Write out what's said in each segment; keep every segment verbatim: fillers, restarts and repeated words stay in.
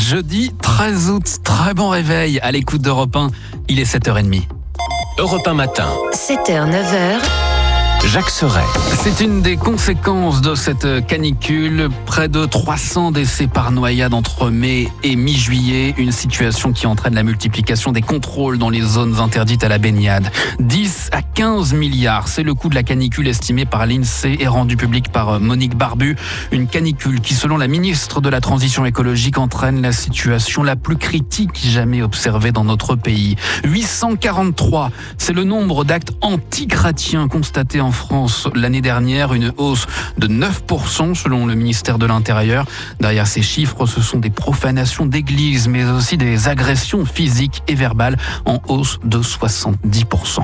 jeudi treize août. Très bon réveil à l'écoute d'Europe un. Il est sept heures trente. Europe un matin. sept heures, neuf heures. Jacques Serret. C'est une des conséquences de cette canicule. Près de trois cents décès par noyade entre mai et mi-juillet. Une situation qui entraîne la multiplication des contrôles dans les zones interdites à la baignade. dix à quinze milliards, c'est le coût de la canicule estimé par l'INSEE et rendu public par Monique Barbu. Une canicule qui, selon la ministre de la Transition écologique, entraîne la situation la plus critique jamais observée dans notre pays. huit cent quarante-trois, c'est le nombre d'actes anti-chrétiens constatés en France l'année dernière, une hausse de neuf pour cent selon le ministère de l'Intérieur. Derrière ces chiffres, ce sont des profanations d'églises, mais aussi des agressions physiques et verbales en hausse de soixante-dix pour cent.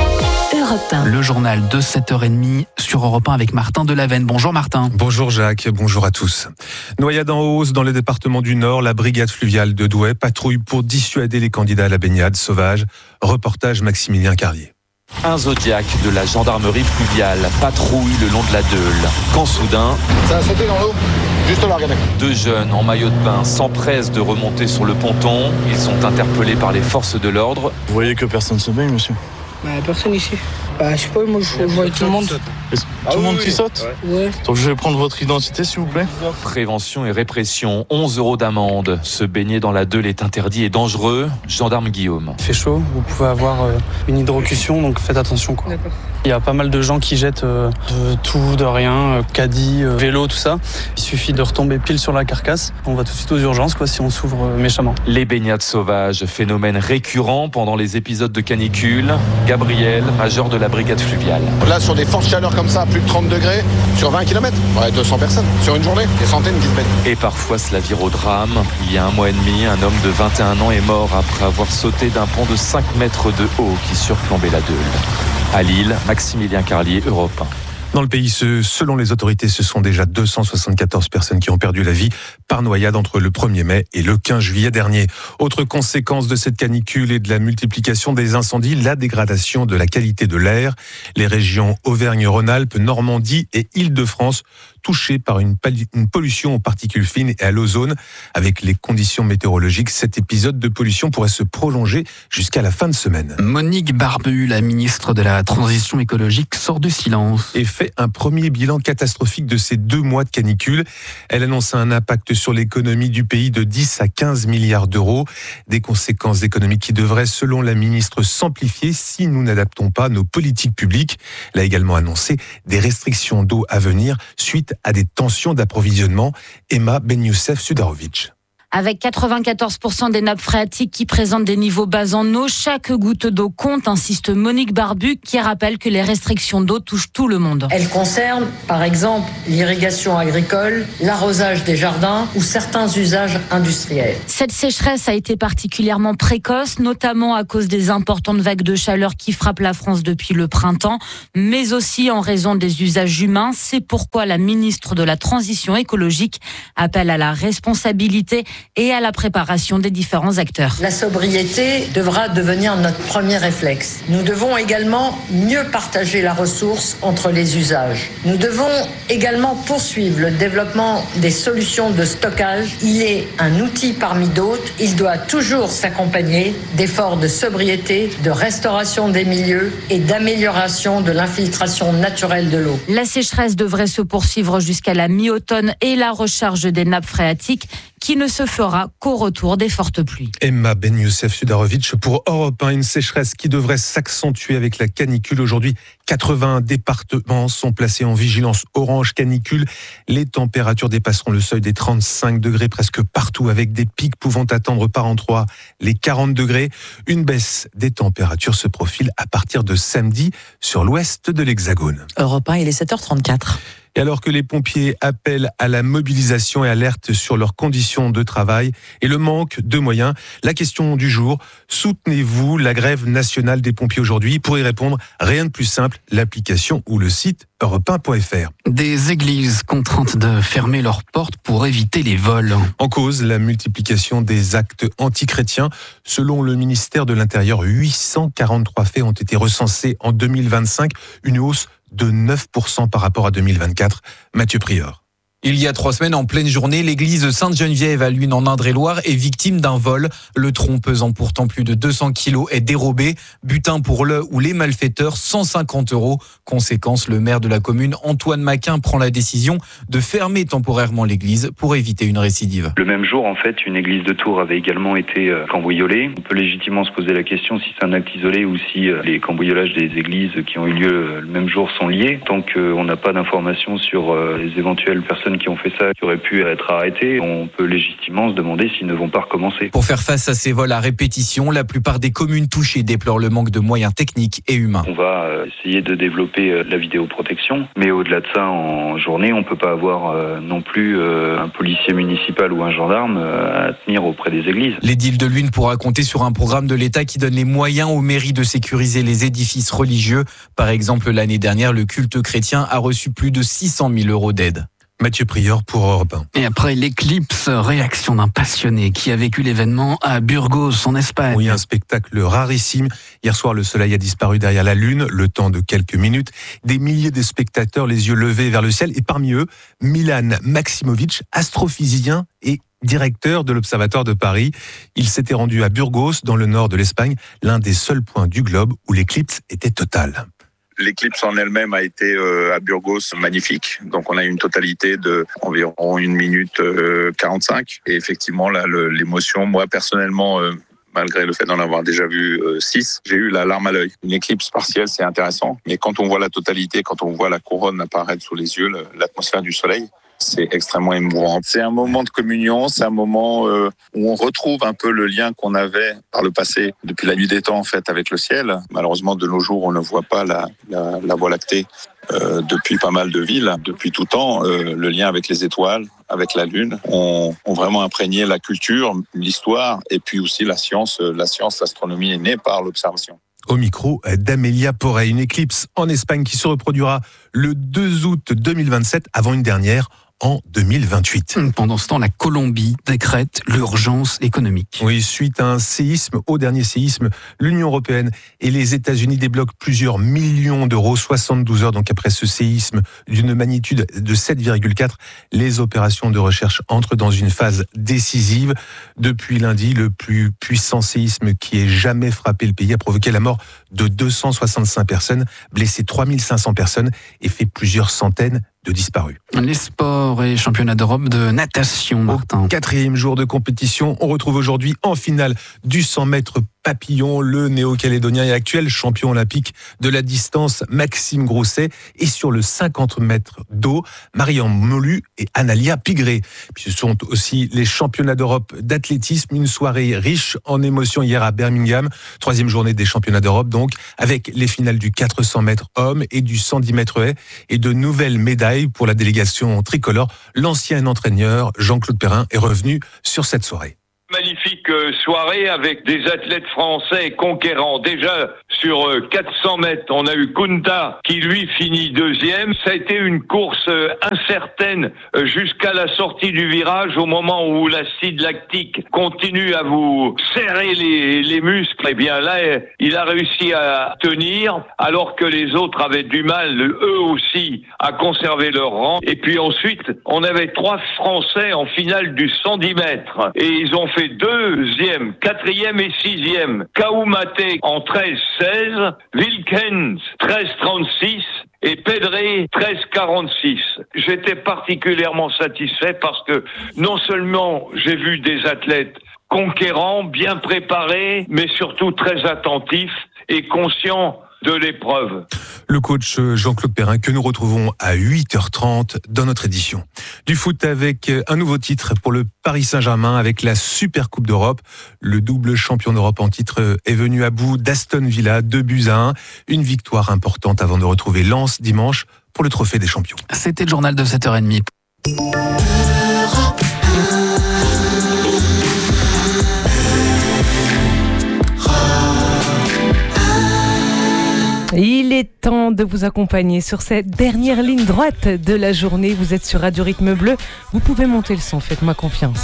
Europe un. Le journal de sept heures trente sur Europe un avec Martin Delavenne. Bonjour Martin. Bonjour Jacques, bonjour à tous. Noyade en hausse dans les départements du Nord, la brigade fluviale de Douai patrouille pour dissuader les candidats à la baignade sauvage. Reportage Maximilien Carlier. Un Zodiac de la gendarmerie fluviale patrouille le long de la Deule. Quand soudain, ça a sauté dans l'eau, juste là, regardez. Deux jeunes en maillot de bain s'empressent de remonter sur le ponton. Ils sont interpellés par les forces de l'ordre. Vous voyez que personne se baigne, monsieur? Bah, personne ici. Bah, je sais pas, moi je vois tout le monde. Tout le monde qui saute? Ouais. Donc je vais prendre votre identité, s'il vous plaît. Prévention et répression, onze euros d'amende. Se baigner dans la Deule est interdit et dangereux. Gendarme Guillaume. Il fait chaud, vous pouvez avoir une hydrocution, donc faites attention, quoi. D'accord. Il y a pas mal de gens qui jettent euh, de tout, de rien, euh, caddie, euh, vélo, tout ça. Il suffit de retomber pile sur la carcasse. On va tout de suite aux urgences, quoi, si on s'ouvre euh, méchamment. Les baignades sauvages, phénomène récurrent pendant les épisodes de canicule. Gabriel, major de la brigade fluviale. Là, sur des fortes chaleurs comme ça, à plus de trente degrés, sur vingt kilomètres, ouais, deux cents personnes. Sur une journée, des centaines qui se baignent. Et parfois cela vire au drame. Il y a un mois et demi, un homme de vingt et un ans est mort après avoir sauté d'un pont de cinq mètres de haut qui surplombait la Deule. À Lille, Maximilien Carlier, Europe un. Dans le pays, selon les autorités, ce sont déjà deux cent soixante-quatorze personnes qui ont perdu la vie par noyade entre le premier mai et le quinze juillet dernier. Autre conséquence de cette canicule et de la multiplication des incendies, la dégradation de la qualité de l'air. Les régions Auvergne-Rhône-Alpes, Normandie et Île-de-France touchées par une, une pollution aux particules fines et à l'ozone. Avec les conditions météorologiques, cet épisode de pollution pourrait se prolonger jusqu'à la fin de semaine. Monique Barbu, la ministre de la Transition écologique, sort du silence. Et fait un premier bilan catastrophique de ces deux mois de canicule. Elle annonce un impact sur l'économie du pays de dix à quinze milliards d'euros. Des conséquences économiques qui devraient, selon la ministre, s'amplifier si nous n'adaptons pas nos politiques publiques. Elle a également annoncé des restrictions d'eau à venir suite à des tensions d'approvisionnement. Emma Ben-Youssef Sudarovic. Avec quatre-vingt-quatorze pour cent des nappes phréatiques qui présentent des niveaux bas en eau, chaque goutte d'eau compte, insiste Monique Barbu, qui rappelle que les restrictions d'eau touchent tout le monde. Elles concernent, par exemple, l'irrigation agricole, l'arrosage des jardins ou certains usages industriels. Cette sécheresse a été particulièrement précoce, notamment à cause des importantes vagues de chaleur qui frappent la France depuis le printemps, mais aussi en raison des usages humains. C'est pourquoi la ministre de la Transition écologique appelle à la responsabilité et à la préparation des différents acteurs. La sobriété devra devenir notre premier réflexe. Nous devons également mieux partager la ressource entre les usages. Nous devons également poursuivre le développement des solutions de stockage. Il est un outil parmi d'autres. Il doit toujours s'accompagner d'efforts de sobriété, de restauration des milieux et d'amélioration de l'infiltration naturelle de l'eau. La sécheresse devrait se poursuivre jusqu'à la mi-automne et la recharge des nappes phréatiques qui ne se fera qu'au retour des fortes pluies. Emma Ben-Youssef Sudarovic pour Europe un. Une sécheresse qui devrait s'accentuer avec la canicule. Aujourd'hui, quatre-vingts départements sont placés en vigilance orange canicule. Les températures dépasseront le seuil des trente-cinq degrés presque partout, avec des pics pouvant atteindre par endroits les quarante degrés. Une baisse des températures se profile à partir de samedi sur l'ouest de l'Hexagone. Europe un, il est sept heures trente-quatre. Et alors que les pompiers appellent à la mobilisation et alertent sur leurs conditions de travail et le manque de moyens, la question du jour, soutenez-vous la grève nationale des pompiers aujourd'hui? Pour y répondre, rien de plus simple, l'application ou le site europe un point f r. Des églises contraintes de fermer leurs portes pour éviter les vols. En cause, la multiplication des actes antichrétiens. Selon le ministère de l'Intérieur, huit cent quarante-trois faits ont été recensés en deux mille vingt-cinq, une hausse de neuf pour cent par rapport à deux mille vingt-quatre. Mathieu Prieur. Il y a trois semaines, en pleine journée, l'église Sainte-Geneviève à Luynes en Indre-et-Loire est victime d'un vol. Le tronc pesant pourtant plus de deux cents kilos est dérobé. Butin pour le ou les malfaiteurs, cent cinquante euros. Conséquence, le maire de la commune, Antoine Maquin, prend la décision de fermer temporairement l'église pour éviter une récidive. Le même jour, en fait, une église de Tours avait également été cambriolée. On peut légitimement se poser la question si c'est un acte isolé ou si les cambriolages des églises qui ont eu lieu le même jour sont liés. Tant qu'on n'a pas d'informations sur les éventuelles personnes qui ont fait ça, qui auraient pu être arrêtés, on peut légitimement se demander s'ils ne vont pas recommencer. Pour faire face à ces vols à répétition, la plupart des communes touchées déplorent le manque de moyens techniques et humains. On va essayer de développer la vidéoprotection, mais au-delà de ça, en journée, on ne peut pas avoir non plus un policier municipal ou un gendarme à tenir auprès des églises. L'édile de Luynes pourra compter sur un programme de l'État qui donne les moyens aux mairies de sécuriser les édifices religieux. Par exemple, l'année dernière, le culte chrétien a reçu plus de six cent mille euros d'aide. Mathieu Prieur pour Europe un. Et après l'éclipse, réaction d'un passionné qui a vécu l'événement à Burgos, en Espagne. Oui, un spectacle rarissime. Hier soir, le soleil a disparu derrière la lune, le temps de quelques minutes. Des milliers de spectateurs, les yeux levés vers le ciel. Et parmi eux, Milan Maximovic, astrophysicien et directeur de l'Observatoire de Paris. Il s'était rendu à Burgos, dans le nord de l'Espagne, l'un des seuls points du globe où l'éclipse était totale. L'éclipse en elle-même a été euh, à Burgos magnifique. Donc on a eu une totalité de environ une minute euh, quarante-cinq. Et effectivement, là, le, l'émotion, moi personnellement, euh, malgré le fait d'en avoir déjà vu euh, six, j'ai eu la larme à l'œil. Une éclipse partielle, c'est intéressant. Mais quand on voit la totalité, quand on voit la couronne apparaître sous les yeux, l'atmosphère du soleil, c'est extrêmement émouvant. C'est un moment de communion, c'est un moment euh, où on retrouve un peu le lien qu'on avait par le passé, depuis la nuit des temps en fait, avec le ciel. Malheureusement, de nos jours, on ne voit pas la, la, la Voie lactée euh, depuis pas mal de villes. Depuis tout temps, euh, le lien avec les étoiles, avec la Lune, ont, ont vraiment imprégné la culture, l'histoire et puis aussi la science. La science, l'astronomie est née par l'observation. Au micro d'Amélia Porret, une éclipse en Espagne qui se reproduira le deux août deux mille vingt-sept avant une dernière en deux mille vingt-huit. Pendant ce temps, la Colombie décrète l'urgence économique. Oui, suite à un séisme, au dernier séisme, l'Union européenne et les États-Unis débloquent plusieurs millions d'euros, soixante-douze heures donc après ce séisme d'une magnitude de sept virgule quatre. Les opérations de recherche entrent dans une phase décisive. Depuis lundi, le plus puissant séisme qui ait jamais frappé le pays a provoqué la mort de deux cent soixante-cinq personnes, blessé trois mille cinq cents personnes et fait plusieurs centaines de disparus. Les sports et championnats d'Europe de natation, Martin. Au quatrième jour de compétition, on retrouve aujourd'hui en finale du cent mètres papillon le néo-calédonien et actuel champion olympique de la distance Maxime Grousset et sur le cinquante mètres d'eau, Marianne Molu et Analia Pigré. Puis ce sont aussi les championnats d'Europe d'athlétisme, une soirée riche en émotions hier à Birmingham, troisième journée des championnats d'Europe donc, avec les finales du quatre cents mètres hommes et du cent dix mètres haies et de nouvelles médailles pour la délégation tricolore. L'ancien entraîneur Jean-Claude Perrin est revenu sur cette soirée. Magnifique soirée avec des athlètes français conquérants. Déjà, sur quatre cents mètres, on a eu Kunta qui, lui, finit deuxième. Ça a été une course incertaine jusqu'à la sortie du virage, au moment où l'acide lactique continue à vous serrer les, les muscles. Et bien là, il a réussi à tenir, alors que les autres avaient du mal, eux aussi, à conserver leur rang. Et puis ensuite, on avait trois Français en finale du cent dix mètres. Et ils ont fait deuxième, quatrième et sixième. Kaoumate en treize seize, Wilkens treize trente-six et Pedré treize quarante-six. J'étais particulièrement satisfait parce que non seulement j'ai vu des athlètes conquérants, bien préparés, mais surtout très attentifs et conscients de l'épreuve. Le coach Jean-Claude Perrin que nous retrouvons à huit heures trente dans notre édition. Du foot avec un nouveau titre pour le Paris Saint-Germain avec la Super Coupe d'Europe. Le double champion d'Europe en titre est venu à bout d'Aston Villa, deux buts à un. Une victoire importante avant de retrouver Lens dimanche pour le trophée des champions. C'était le journal de sept heures trente. Il est temps de vous accompagner sur cette dernière ligne droite de la journée. Vous êtes sur Radio Rythme Bleu. Vous pouvez monter le son, faites-moi confiance.